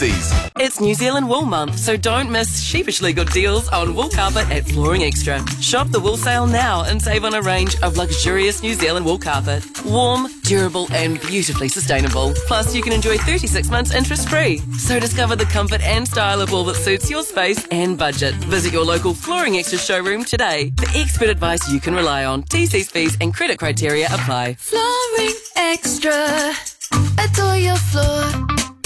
These. It's New Zealand Wool Month, so don't miss sheepishly good deals on wool carpet at Flooring Extra. Shop the wool sale now and save on a range of luxurious New Zealand wool carpet. Warm, durable and beautifully sustainable. Plus, you can enjoy 36 months interest-free. So discover the comfort and style of wool that suits your space and budget. Visit your local Flooring Extra showroom today for expert advice you can rely on. TC's fees and credit criteria apply. Flooring Extra. Adore your floor.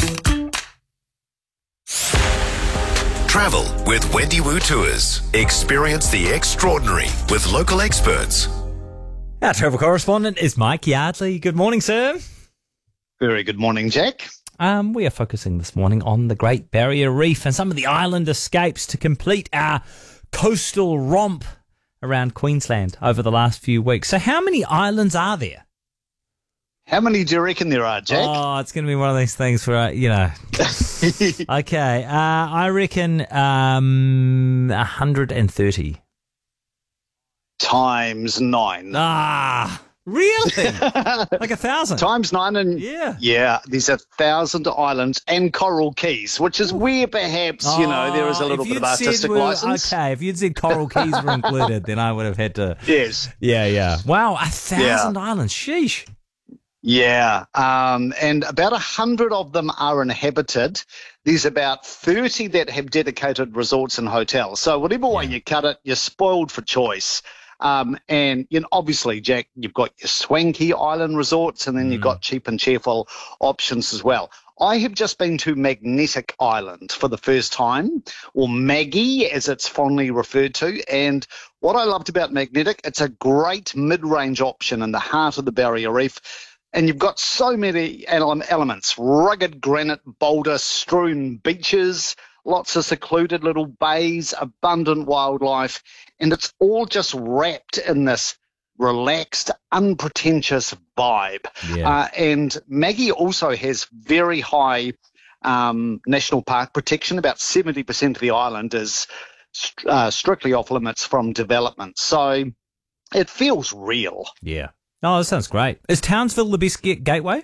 Travel with Wendy Wu Tours. Experience the extraordinary with local experts. Our travel correspondent is Mike Yardley. Good morning, sir. Very good morning, Jack. We are focusing this morning on the Great Barrier Reef and some of the island escapes to complete our coastal romp around Queensland over the last few weeks. So how many islands are there? How many do you reckon there are, Jack? Oh, it's going to be one of these things where, Okay, I reckon 130. Times 9. Ah, really? Like 1,000? Times 9 and... Yeah, there's 1,000 islands and coral keys, which is where perhaps, there is a little bit of artistic license. Okay, if you'd said Coral Keys were included, then I would have had to... Yes. Yeah. Wow, 1,000 islands. Sheesh. Yeah, and about 100 of them are inhabited. There's about 30 that have dedicated resorts and hotels. So whatever way you cut it, you're spoiled for choice. And obviously, Jack, you've got your swanky island resorts, and then you've got cheap and cheerful options as well. I have just been to Magnetic Island for the first time, or Maggie, as it's fondly referred to. And what I loved about Magnetic, it's a great mid-range option in the heart of the Barrier Reef. And you've got so many elements, rugged granite boulder-strewn beaches, lots of secluded little bays, abundant wildlife, and it's all just wrapped in this relaxed, unpretentious vibe. Yeah. And Maggie also has very high national park protection. About 70% of the island is strictly off limits from development. So it feels real. Yeah. Oh, that sounds great. Is Townsville the best gateway?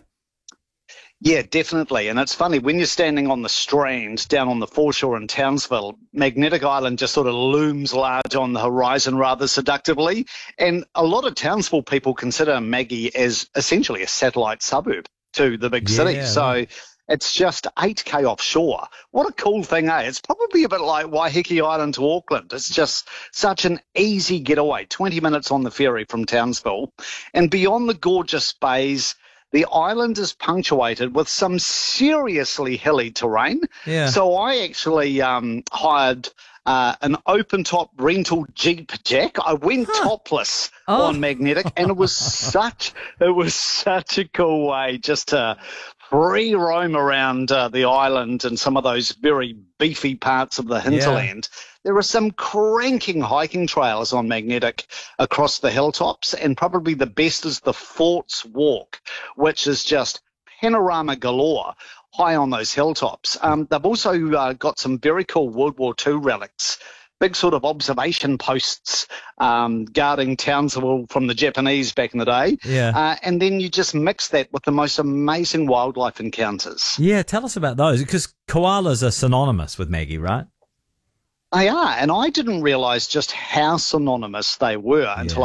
Yeah, definitely. And it's funny, when you're standing on the Strand down on the foreshore in Townsville, Magnetic Island just sort of looms large on the horizon rather seductively. And a lot of Townsville people consider Maggie as essentially a satellite suburb to the big city. So it's just 8K offshore. What a cool thing, eh? It's probably a bit like Waiheke Island to Auckland. It's just such an easy getaway, 20 minutes on the ferry from Townsville. And beyond the gorgeous bays, the island is punctuated with some seriously hilly terrain. Yeah. So I actually hired an open-top rental Jeep, Jack. I went topless on Magnetic, and it was such a cool way just to free roam around the island and some of those very beefy parts of the hinterland. There are some cranking hiking trails on Magnetic across the hilltops, and probably the best is the Forts Walk, which is just panorama galore high on those hilltops. They've also got some very cool World War II relics, big sort of observation posts guarding Townsville from the Japanese back in the day. Yeah. And then you just mix that with the most amazing wildlife encounters. Yeah, tell us about those, because koalas are synonymous with Maggie, right? They are, and I didn't realise just how synonymous they were until